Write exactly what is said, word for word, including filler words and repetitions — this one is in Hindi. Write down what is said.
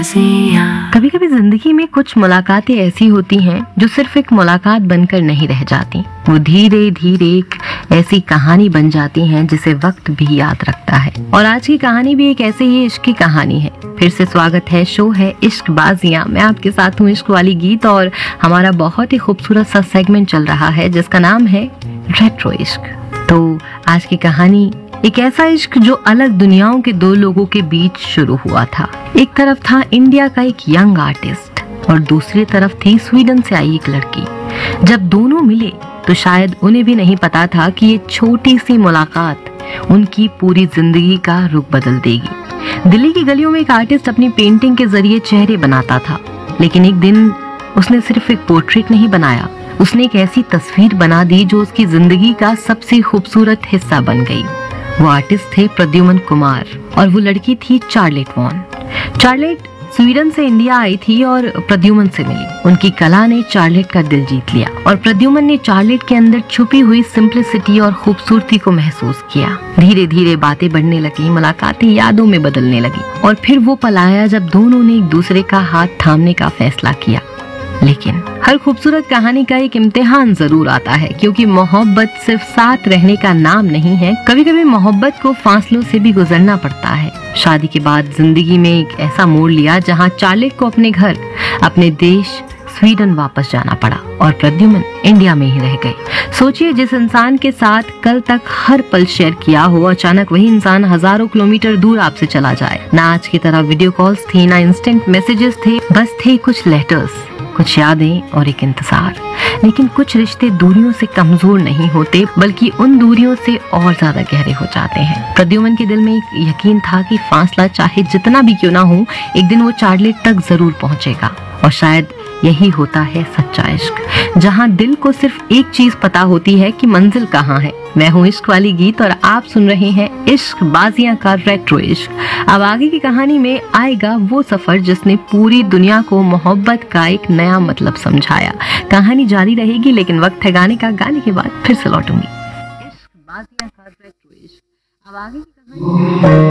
कभी कभी जिंदगी में कुछ मुलाकातें ऐसी होती हैं जो सिर्फ एक मुलाकात बनकर नहीं रह जाती, वो धीरे धीरे एक ऐसी कहानी बन जाती हैं जिसे वक्त भी याद रखता है। और आज की कहानी भी एक ऐसे ही इश्क की कहानी है। फिर से स्वागत है, शो है इश्क बाजियां। मैं आपके साथ हूँ इश्क वाली गीत और हमारा बहुत ही खूबसूरत सा सेगमेंट चल रहा है जिसका नाम है रेट्रो इश्क। तो आज की कहानी एक ऐसा इश्क जो अलग दुनियाओं के दो लोगों के बीच शुरू हुआ था। एक तरफ था इंडिया का एक यंग आर्टिस्ट और दूसरी तरफ थी स्वीडन से आई एक लड़की। जब दोनों मिले तो शायद उन्हें भी नहीं पता था कि ये छोटी सी मुलाकात उनकी पूरी जिंदगी का रुख बदल देगी। दिल्ली की गलियों में एक आर्टिस्ट अपनी पेंटिंग के जरिए चेहरे बनाता था, लेकिन एक दिन उसने सिर्फ एक पोर्ट्रेट नहीं बनाया, उसने एक ऐसी तस्वीर बना दी जो उसकी जिंदगी का सबसे खूबसूरत हिस्सा बन गई। वो आर्टिस्ट थे प्रद्युमन कुमार और वो लड़की थी चार्लेट वॉन। चार्लेट स्वीडन से इंडिया आई थी और प्रद्युमन से मिली। उनकी कला ने चार्लेट का दिल जीत लिया और प्रद्युमन ने चार्लेट के अंदर छुपी हुई सिंप्लिसिटी और खूबसूरती को महसूस किया। धीरे धीरे बातें बढ़ने लगी, मुलाकातें यादों में बदलने लगी और फिर वो पल आया जब दोनों ने एक दूसरे का हाथ थामने का फैसला किया। लेकिन हर खूबसूरत कहानी का एक इम्तिहान जरूर आता है, क्योंकि मोहब्बत सिर्फ साथ रहने का नाम नहीं है। कभी कभी मोहब्बत को फासलों से भी गुजरना पड़ता है। शादी के बाद जिंदगी में एक ऐसा मोड़ लिया जहां चार्लेट को अपने घर, अपने देश स्वीडन वापस जाना पड़ा और प्रद्युमन इंडिया में ही रह गए। सोचिए, जिस इंसान के साथ कल तक हर पल शेयर किया हो, अचानक वही इंसान हजारों किलोमीटर दूर आपसे चला जाए। ना आज की तरह वीडियो कॉल्स थी, ना इंस्टेंट मैसेजेस थे, बस थे कुछ लेटर्स, कुछ यादें और एक इंतजार। लेकिन कुछ रिश्ते दूरियों से कमजोर नहीं होते, बल्कि उन दूरियों से और ज्यादा गहरे हो जाते हैं। प्रद्युमन के दिल में एक यकीन था कि फासला चाहे जितना भी क्यों ना हो, एक दिन वो चार्लेट तक जरूर पहुंचेगा। और शायद यही होता है सच्चा इश्क, जहां दिल को सिर्फ एक चीज पता होती है कि मंजिल कहाँ है। मैं हूँ इश्क वाली गीत और आप सुन रहे हैं इश्क बाजियां का रेट्रो इश्क। अब आगे की कहानी में आएगा वो सफर जिसने पूरी दुनिया को मोहब्बत का एक नया मतलब समझाया। कहानी जारी रहेगी, लेकिन वक्त है गाने का। गाने के बाद फिर से लौटूंगी। इश्क बाजियां का रेट्रो इश्क। अब आगे की कहानी